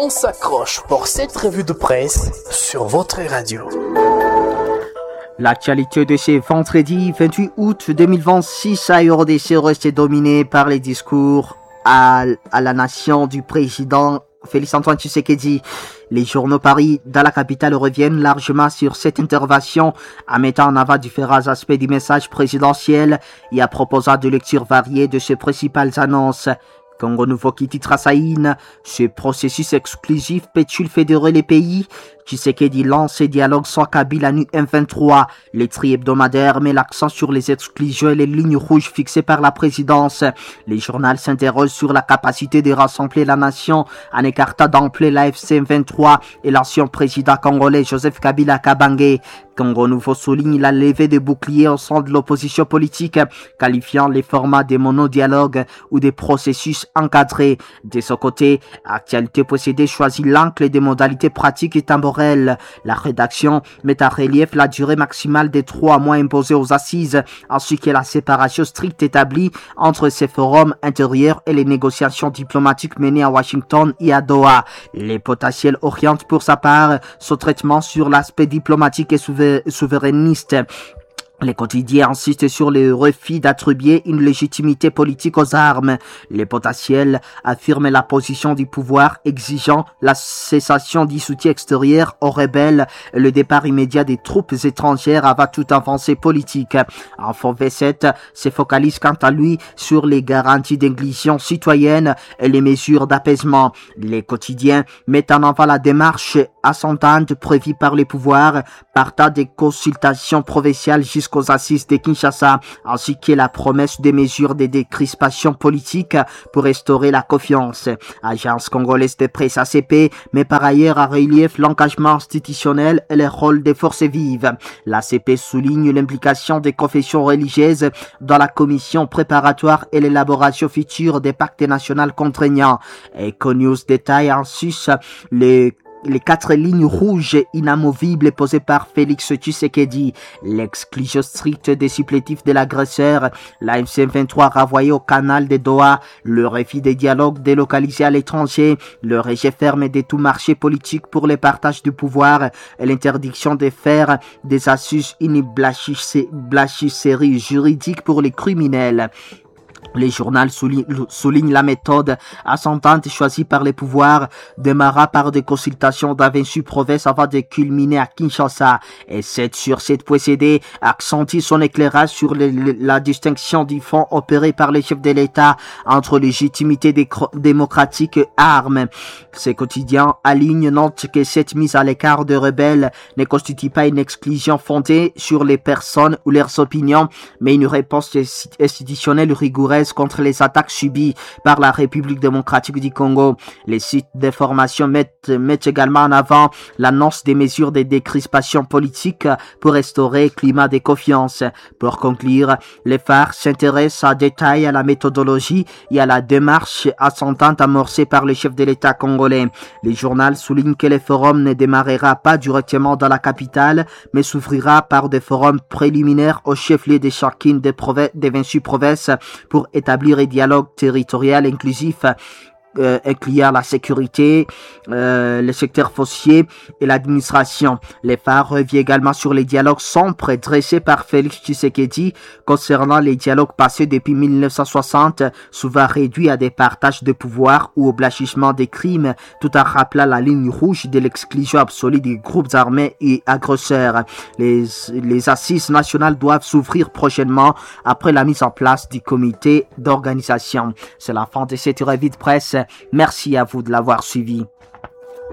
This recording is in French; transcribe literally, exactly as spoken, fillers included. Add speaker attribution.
Speaker 1: on s'accroche pour cette revue de presse sur votre radio.
Speaker 2: L'actualité de ce vendredi vingt-huit août deux mille vingt-six à R D C reste dominée par les discours à, à la nation du président Félix-Antoine Tshisekedi. Les journaux Paris dans la capitale reviennent largement sur cette intervention en mettant en avant différents aspects du message présidentiel et en proposant des lectures variées de ses principales annonces. Congo Nouveau qui titre à Saïn, ce processus exclusif peut-il fédérer les pays? Tshisekedi lance et dialogue sans Kabila à M vingt-trois. Les tri hebdomadaires met l'accent sur les exclusions et les lignes rouges fixées par la présidence. Les journaux s'interrogent sur la capacité de rassembler la nation en écartant d'emblée l'A F C M vingt-trois et l'ancien président congolais Joseph Kabila Kabange. Congo Nouveau souligne la levée des boucliers au sein de l'opposition politique, qualifiant les formats des monodialogues ou des processus encadrés. De son côté, Actualité Possédée choisit l'angle des modalités pratiques et temporelles. La rédaction met en relief la durée maximale des trois mois imposés aux assises, ainsi que la séparation stricte établie entre ces forums intérieurs et les négociations diplomatiques menées à Washington et à Doha. Les potentiels orientent pour sa part son traitement sur l'aspect diplomatique et souverainiste. Les quotidiens insistent sur le refus d'attribuer une légitimité politique aux armes. Les potentiels affirment la position du pouvoir exigeant la cessation du soutien extérieur aux rebelles et le départ immédiat des troupes étrangères avant toute avancée politique. Info V sept se focalise quant à lui sur les garanties d'inclusion citoyenne et les mesures d'apaisement. Les quotidiens mettent en avant la démarche ascendante prévue par les pouvoirs partant des consultations provinciales jusqu'à aux assises de Kinshasa, ainsi que la promesse des mesures de décrispation politique pour restaurer la confiance. Agence congolaise de presse A C P met par ailleurs à relief l'engagement institutionnel et le rôle des forces vives. L'A C P souligne l'implication des confessions religieuses dans la commission préparatoire et l'élaboration future des pactes nationaux contraignants. Econews détaille en sus les Les quatre lignes rouges inamovibles posées par Félix Tshisekedi, l'exclusion stricte des supplétifs de l'agresseur, l'A F C M vingt-trois renvoyé au canal de Doha, le refus des dialogues délocalisés à l'étranger, le rejet ferme de tout marché politique pour le partage du pouvoir et l'interdiction de faire des assises une blanchisserie juridique pour les criminels. Les journaux soulignent, soulignent la méthode ascendante choisie par les pouvoirs, démarra par des consultations dans vingt-huit provinces avant de culminer à Kinshasa. Et sept sur sept possédés accentue son éclairage sur les, la distinction du fond opéré par les chefs de l'État entre légitimité démocratique et armes. Ces quotidiens alignent note que cette mise à l'écart de rebelles ne constitue pas une exclusion fondée sur les personnes ou leurs opinions, mais une réponse institutionnelle rigoureuse contre les attaques subies par la République démocratique du Congo. Les sites d'information mettent, mettent également en avant l'annonce des mesures de décrispation politique pour restaurer le climat de confiance. Pour conclure, les phares s'intéressent en détail à la méthodologie et à la démarche ascendante amorcée par le chef de l'État congolais. Les journaux soulignent que le forum ne démarrera pas directement dans la capitale, mais s'ouvrira par des forums préliminaires au chef-lieu de chacune des, des vingt-huit provinces pour établir un dialogue territorial inclusif euh, incluant la sécurité, euh, le secteur foncier et l'administration. Les phares reviennent également sur les dialogues sombres dressés par Félix Tshisekedi concernant les dialogues passés depuis mille neuf cent soixante, souvent réduits à des partages de pouvoir ou au blanchissement des crimes, tout en rappelant la ligne rouge de l'exclusion absolue des groupes armés et agresseurs. Les, les assises nationales doivent s'ouvrir prochainement après la mise en place du comité d'organisation. C'est la fin de cette revue de presse. Merci à vous de l'avoir suivi.